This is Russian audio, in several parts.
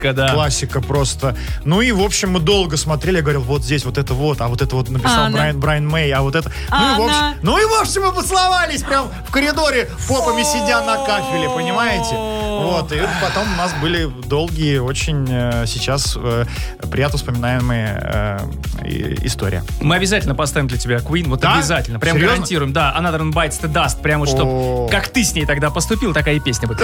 да. Классика просто. Ну и, в общем, мы долго смотрели. Я говорил, вот здесь вот это вот, а вот это вот написал Брайан Мэй, а вот это... Ну и в общем мы поцеловались прям в коридоре, попами сидя на кафеле, понимаете? Вот, и потом у нас были долгие, очень сейчас приятно вспоминаемые истории. Мы обязательно поставим для тебя Queen, вот да? Обязательно, прям Серьезно? гарантируем. Да, Another One Bites the Dust, прям вот что, как ты с ней тогда поступил, такая и песня будет.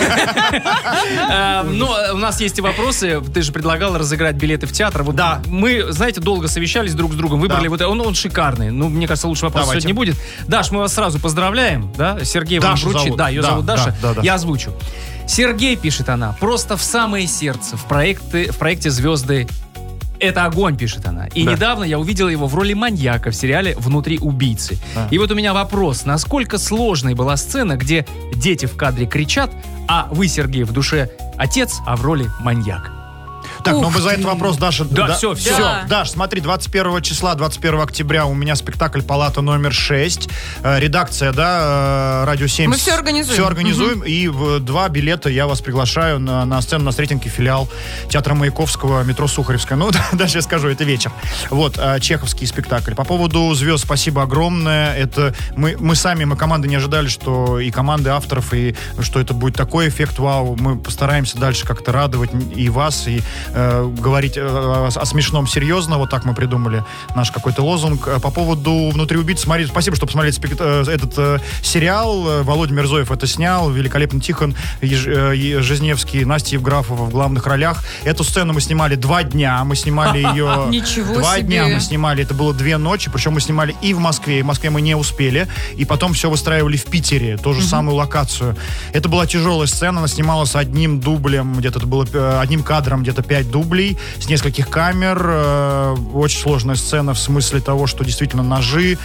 Но у нас есть и вопросы, ты же предлагал разыграть билеты в театр. Вот да. Мы, знаете, долго совещались друг с другом, выбрали вот он шикарный. Ну, мне кажется, лучше вопросов сегодня не будет. Даш, мы вас сразу поздравляем, да? Сергей вам вручит. Да, ее зовут Даша. Я озвучу. Сергей, пишет она, просто в самое сердце в проекте «Звезды». Это огонь, пишет она. И недавно я увидел его в роли маньяка в сериале «Внутри убийцы». И вот у меня вопрос. Насколько сложной была сцена, где дети в кадре кричат, а вы, Сергей, в душе отец, а в роли маньяк? Так, ну мы за этот вопрос, Даша... Да, все. Даш, смотри, 21 числа, 21 октября у меня спектакль «Палата номер 6». Редакция, да, Радио 7. Мы все организуем. Все организуем. И в 2 билета я вас приглашаю на сцену на Сретенке, филиал театра Маяковского, метро Сухаревская. Ну, дальше я скажу, это вечер. Вот, чеховский спектакль. По поводу звезд, спасибо огромное. Это мы команды не ожидали, что и команды авторов, и что это будет такой эффект вау. Мы постараемся дальше как-то радовать и вас, и говорить о смешном серьезно. Вот так мы придумали наш какой-то лозунг. По поводу «Внутри убийцы», смотрите, спасибо, что посмотрели этот сериал. Володя Мирзоев это снял, великолепно Тихон Жизневский, Настя Евграфова в главных ролях. Эту сцену мы снимали 2 дня. Мы снимали ее... Ничего 2 себе. дня мы снимали. Это было 2 ночи. Причем мы снимали и в Москве. И в Москве мы не успели. И потом все выстраивали в Питере. Ту же самую локацию. Это была тяжелая сцена. Она снималась одним дублем. Где-то это было одним кадром, где-то 5 дублей с нескольких камер. Очень сложная сцена в смысле того, что действительно ножи,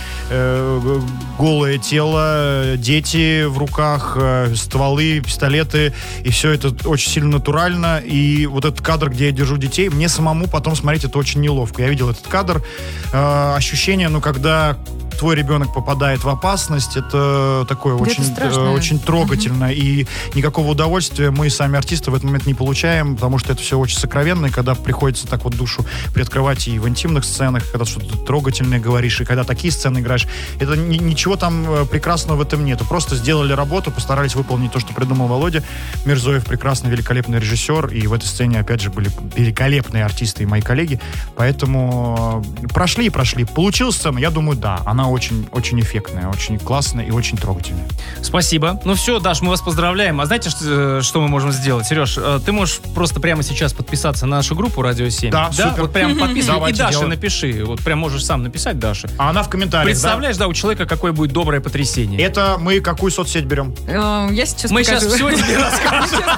голое тело, дети в руках, стволы, пистолеты. И все это очень сильно натурально. И вот этот кадр, где я держу детей, мне самому потом смотреть это очень неловко. Я видел этот кадр. Ощущение, когда твой ребенок попадает в опасность, это такое очень трогательно. И никакого удовольствия мы, сами артисты, в этот момент не получаем, потому что это все очень сокровенно, и когда приходится так вот душу приоткрывать и в интимных сценах, когда что-то трогательное говоришь, и когда такие сцены играешь, это ничего там прекрасного в этом нету. Просто сделали работу, постарались выполнить то, что придумал Володя Мирзоев, прекрасный, великолепный режиссер, и в этой сцене, опять же, были великолепные артисты и мои коллеги, поэтому прошли. Получилась сцена, я думаю, да, она очень эффектная, очень классная и очень трогательная. Спасибо. Ну все, Даш, мы вас поздравляем. А знаете, что мы можем сделать? Сереж, ты можешь просто прямо сейчас подписаться на нашу группу «Радио 7». Да, супер. Вот прямо подписывай. Давайте и Даше делаем. напиши. Вот прям можешь сам написать Даше. А она в комментариях, представляешь, да, у человека какое будет доброе потрясение. Это мы какую соцсеть берем? Я сейчас Мы покажу. сейчас все тебе расскажем. Сейчас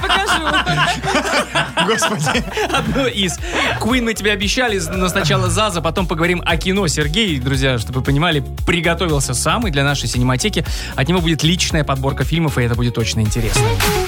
покажу. Господи. Одно из. Queen мы тебе обещали, но сначала Заза, потом поговорим о кино. Сергей, друзья, чтобы вы понимали, приготовился сам и для нашей синематеки. От него будет личная подборка фильмов, и это будет точно интересно.